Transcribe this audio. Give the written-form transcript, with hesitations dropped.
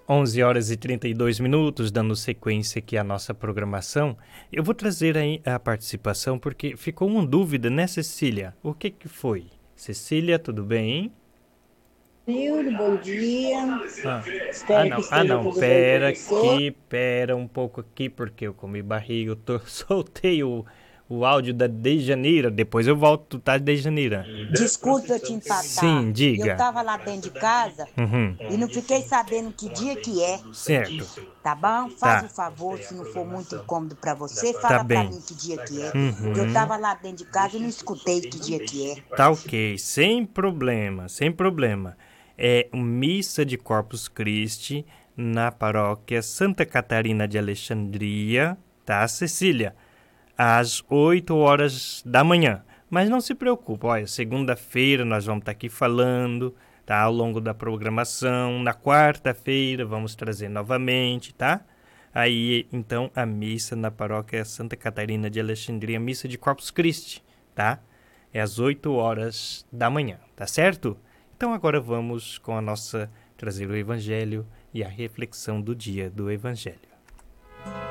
11 horas e 32 minutos, dando sequência aqui à nossa programação. Eu vou trazer aí a participação porque ficou uma dúvida, né, Cecília? O que foi? Cecília, tudo bem? Nildo, bom dia. Ah, Espero que esteja não, tudo bem com você. pera um pouco aqui, porque eu comi barriga, soltei o áudio da Dejaneira, depois eu volto, tá, Dejaneira? Desculpa eu te empatar. Sim, Eu diga. estava lá dentro de casa Uhum, e não fiquei sabendo que dia que é, certo, tá bom? Faz o tá, favor, se não for muito incômodo para você, tá fala para bem. mim que dia que é. Que eu Uhum. estava lá dentro de casa e não escutei que dia que é. Tá ok, sem problema, sem problema. É missa de Corpus Christi na paróquia Santa Catarina de Alexandria, tá, Cecília? Às 8 horas da manhã. Mas não se preocupe, olha, segunda-feira nós vamos estar aqui falando, tá, ao longo da programação. Na quarta-feira vamos trazer novamente, tá? Aí, então, a missa na paróquia Santa Catarina de Alexandria, missa de Corpus Christi, tá? É às 8 horas da manhã, tá certo? Então agora vamos com a nossa trazer o evangelho e a reflexão do dia do evangelho.